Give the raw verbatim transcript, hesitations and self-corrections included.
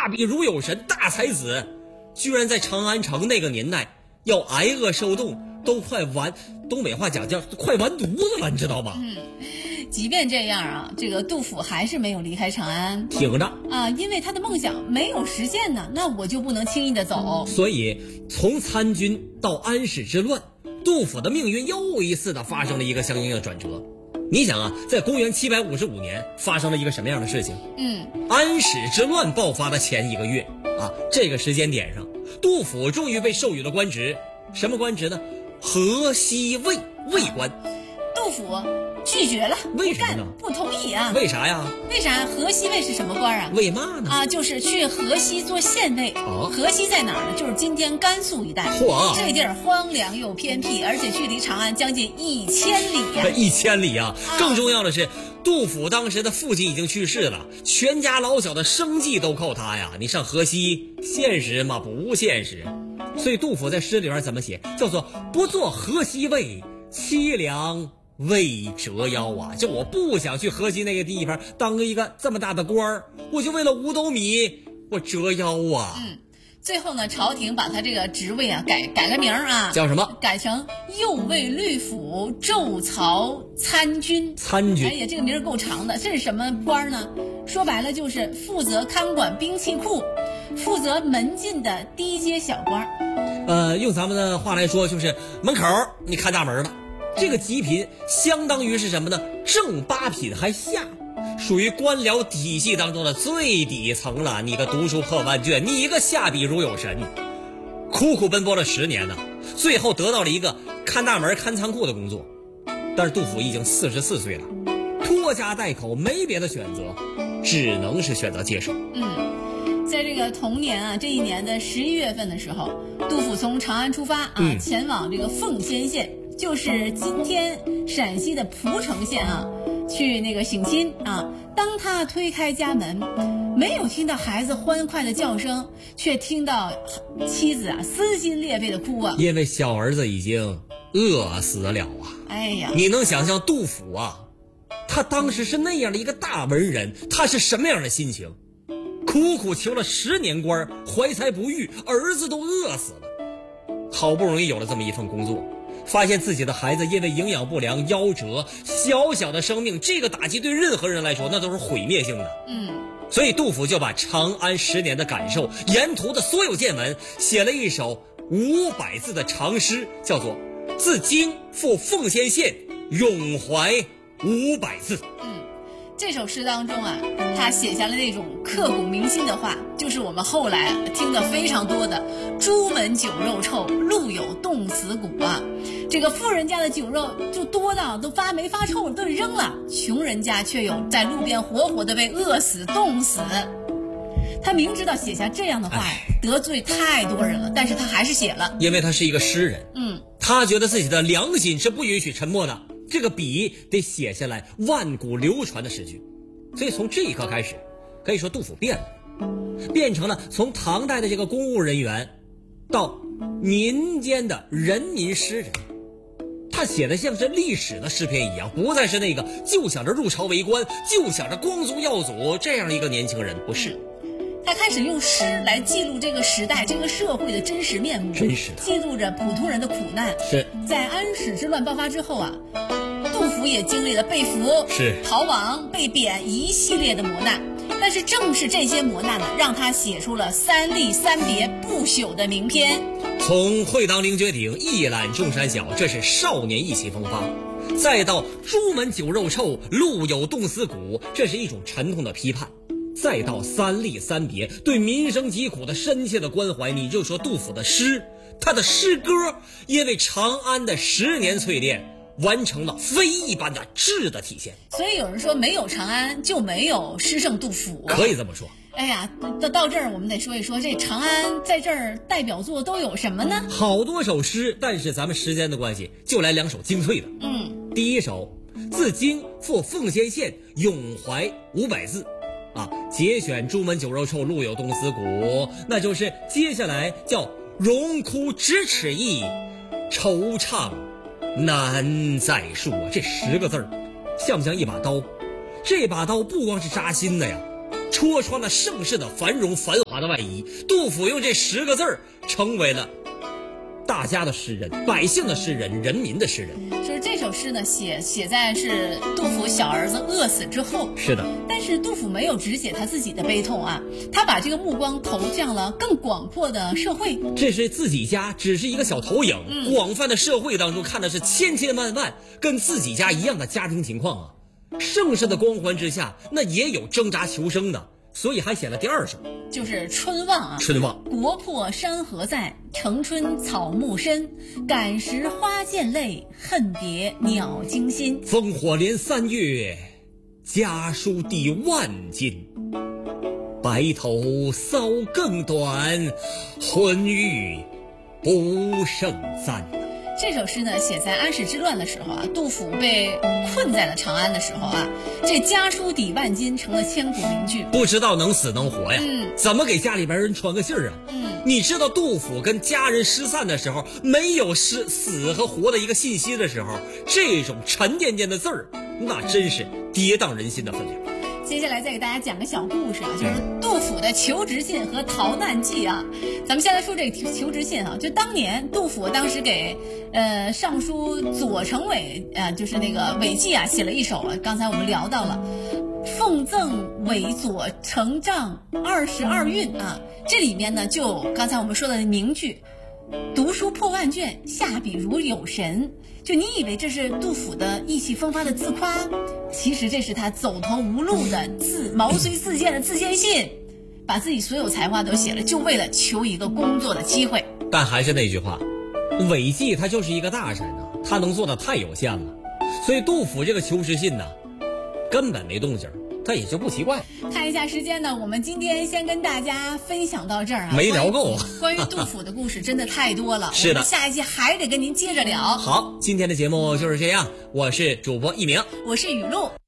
下笔如有神，大才子，居然在长安城那个年代要挨饿受冻，都快完，东北话讲叫快完犊子了，你知道吗？ 嗯，即便这样啊，这个杜甫还是没有离开长安， 挺着啊，因为他的梦想没有实现呢，那我就不能轻易的走。 所以从参军到安史之乱，杜甫的命运又一次的发生了一个相应的转折。你想啊，在公元七百五十五年发生了一个什么样的事情？ 嗯， 安史之乱爆发的前一个月啊，这个时间点上，杜甫终于被授予了官职，什么官职呢？河西尉尉官。 杜甫拒绝了， 为什么呢？ 不同意啊？ 为啥呀？ 为啥？河西尉是什么官啊？ 为嘛呢？ 啊，就是去河西做县尉。 哦， 河西在哪儿呢？就是今天甘肃一带。 嚯， 这地儿荒凉又偏僻，而且距离长安将近一千里呀、啊！ 一千里啊！ 啊更重要的是，杜甫当时的父亲已经去世了，全家老小的生计都靠他呀。你上河西，现实吗？不现实。所以杜甫在诗里边怎么写？叫做不做河西尉，凄凉未折腰啊！就我不想去河西那个地方当一个这么大的官儿，我就为了五斗米，我折腰啊！ 嗯，最后呢，朝廷把他这个职位啊改改个名啊， 叫什么？ 改成右卫律府骤曹参军。 参军， 哎呀，这个名够长的，这是什么官呢？说白了就是负责看管兵器库，负责门禁的低阶小官。 呃，用咱们的话来说，就是门口你看大门了。这个极品相当于是什么呢？正八品还下，属于官僚体系当中的最底层了。你个读书破万卷，你一个下笔如有神，苦苦奔波了十年呢，最后得到了一个看大门看仓库的工作。但是杜甫已经四十四岁了，拖家带口，没别的选择，只能是选择接受。 嗯，在这个同年啊，这一年的十一月份的时候，杜甫从长安出发啊， 嗯、 前往这个奉先县，就是今天陕西的蒲城县啊，去那个省亲啊。当他推开家门，没有听到孩子欢快的叫声，却听到妻子啊撕心裂肺的哭啊， 因为小儿子已经饿死了啊！ 哎呀， 你能想象杜甫啊，他当时是那样的一个大文人，他是什么样的心情？苦苦求了十年官，怀才不遇，儿子都饿死了，好不容易有了这么一份工作，发现自己的孩子因为营养不良夭折，小小的生命，这个打击对任何人来说那都是毁灭性的。 嗯， 所以杜甫就把长安十年的感受，沿途的所有见闻，写了一首五百字的长诗，叫做《自京赴奉先县咏怀五百字》。 嗯，这首诗当中啊，他写下了那种刻骨铭心的话，就是我们后来听得非常多的“朱门酒肉臭，路有冻死骨”啊。这个富人家的酒肉就多到都发霉发臭了，都扔了；穷人家却有在路边活活的被饿死、冻死。他明知道写下这样的话得罪太多人了，但是他还是写了， 因为他是一个诗人。 嗯， 他觉得自己的良心是不允许沉默的，这个笔得写下来万古流传的诗句。所以从这一刻开始，可以说杜甫变了，变成了从唐代的这个公务人员到民间的人民诗人。他写的像是历史的诗篇一样，不再是那个就想着入朝为官，就想着光宗耀祖这样一个年轻人，不是。 他开始用诗来记录这个时代、这个社会的真实面目， 真实的记录着普通人的苦难。 是在安史之乱爆发之后啊，杜甫也经历了被俘、 是逃亡、被贬一系列的磨难。但是正是这些磨难呢，让他写出了三吏三别不朽的名篇。 从会当凌绝顶，一览众山小，这是少年意气风发；再到朱门酒肉臭，路有冻死骨，这是一种沉痛的批判；再到三吏三别，对民生疾苦的深切的关怀。你就说杜甫的诗，他的诗歌因为长安的十年淬炼，完成了非一般的质的体现。 所以有人说，没有长安就没有诗圣杜甫， 可以这么说。 哎呀，到到这儿我们得说一说，这长安在这儿代表作都有什么呢？ 好多首诗，但是咱们时间的关系，就来两首精粹的。 嗯， 第一首自京赴奉先县咏怀五百字，啊，节选朱门酒肉臭，路有冻死骨，那就是接下来叫荣枯咫尺意，惆怅难再述啊。这十个字儿，像不像一把刀？这把刀不光是扎心的呀， 戳穿了盛世的繁荣繁华的外衣。杜甫用这十个字儿成为了大家的诗人，百姓的诗人，人民的诗人。 就是这首诗呢，写写在是杜甫小儿子饿死之后。 是的， 但是杜甫没有只写他自己的悲痛啊，他把这个目光投向了更广阔的社会。 这是自己家只是一个小投影， 嗯、 广泛的社会当中看的是千千万万跟自己家一样的家庭情况啊。盛世的光环之下，那也有挣扎求生的，所以还写了第二首， 就是春望啊。 春望， 国破山河在，城春草木深。感时花溅泪，恨别鸟惊心。 烽火连三月，家书抵万金。白头搔更短，浑欲不胜簪。 这首诗呢，写在安史之乱的时候啊，杜甫被困在了长安的时候啊，这家书抵万金成了千古名句， 不知道能死能活呀。 嗯， 怎么给家里边人传个信儿啊？ 嗯， 你知道杜甫跟家人失散的时候，没有失死和活的一个信息的时候，这种沉甸甸的字儿，那真是跌宕人心的分量。 接下来再给大家讲个小故事啊，就是杜甫的求职信和逃难记啊。咱们先来说这个求职信啊，就当年杜甫当时给呃尚书左丞韦啊、呃，就是那个韦纪啊写了一首啊，刚才我们聊到了，奉赠韦左丞丈二十二韵啊，这里面呢就刚才我们说的名句。读书破万卷，下笔如有神。就你以为这是杜甫的意气风发的自夸，其实这是他走投无路的自毛遂自荐的自荐信，把自己所有才华都写了，就为了求一个工作的机会。 但还是那句话，韦纪他就是一个大臣啊，他能做的太有限了，所以杜甫这个求职信呢，根本没动静，他也就不奇怪。 看一下时间呢，我们今天先跟大家分享到这儿啊， 没聊够。 关于杜甫的故事真的太多了， 是的， 我们下一期还得跟您接着聊。 好，今天的节目就是这样，我是主播一鸣， 我是雨露。